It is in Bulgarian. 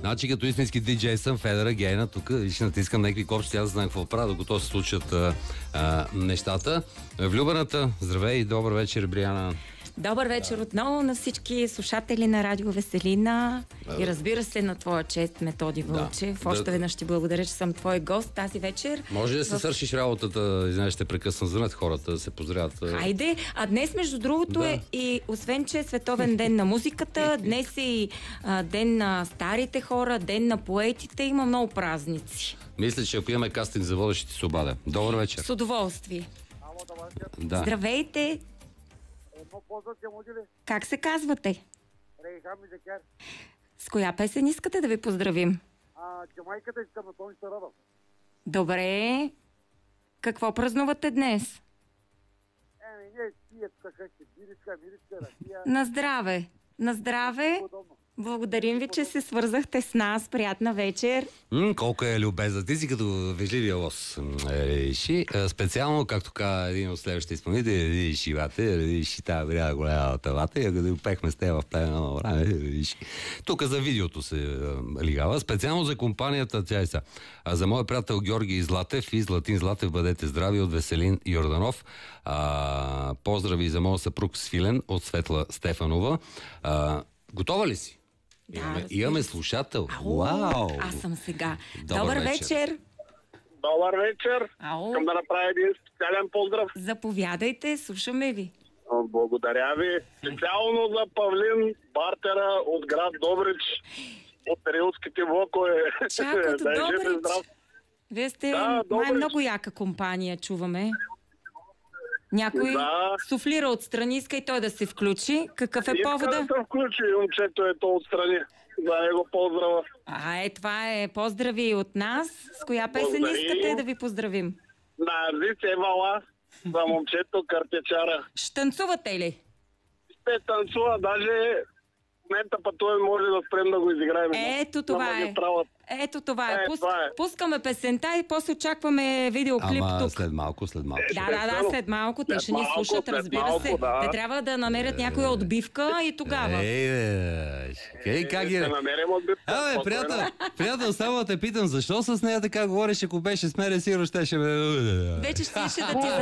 Значи като истински диджей съм, Федера, Гейна, тук и ще натискам някакви копчета, тя да знам какво правя, докато се случат нещата. Влюбената, здравей и добър вечер, Бриана. Добър вечер отново на всички слушатели на Радио Веселина и разбира се на твоя чест Методи Вълчев. Още веднъж ти благодаря, че съм твой гост тази вечер. Може да се свършиш работата, извинявай, ще прекъсна звънят хората да се поздравят. Хайде, а днес между другото е и освен, че е Световен ден на музиката, днес е и ден на старите хора, ден на поетите, има много празници. Мисля, че ако имаме кастинг за водещ, ще се обадя. Добър вечер. С удоволствие. Да. Здравейте! Как се казвате? Рейхан Мизекер. С коя песен искате да ви поздравим? Джамайката искам на Тони Старадов. Добре. Какво празнувате днес? Не, тия така ще миричка, ракия. На здраве! На здраве! Благодарим ви, че се свързахте с нас. Приятна вечер. Колко е любезна. Ти си като вежливия лос. Специално, както каза един от следващите изпълнители, шивате, тази бряда голяма тавата, и ако пехме с те в племена време, тук за видеото се лигава. Специално за компанията, тя е са. За моя приятел Георги Златев и Златин Златев, бъдете здрави, от Веселин Йорданов. Поздрави за моя съпруг Свилен от Светла Стефанова. Готова ли си? Имаме слушател. Вау! Аз съм сега. Добър вечер. Добър вечер. Искам да направя един специален поздрав. Заповядайте, слушаме ви. Благодаря ви. Специално за Павлин Бартера от град Добрич, от Рилските влакове. Чак от Добрич. Вие сте много яка компания, чуваме. Някой суфлира отстрани, иска и той да се включи. Какъв е повода? Иска да се включи, момчето е то отстрани. Да него поздрава. Това е поздрави от нас. С коя песен искате да ви поздравим? На Зице Вала за момчето Картечара. Ще танцувате ли? Ще танцува, даже в момента пътуваме, може да спрем да го изиграем. Ето това е. Това е. Пускаме песента и после очакваме видеоклип тук. След малко. Да, след малко. Те ще ни слушат, разбира се. Те трябва да намерят някоя отбивка и тогава. Как ще намерим отбивка. Приятел, само да те питам, защо с нея така говориш, ако беше с мене, сигурно щеше ме... Вече ще да ти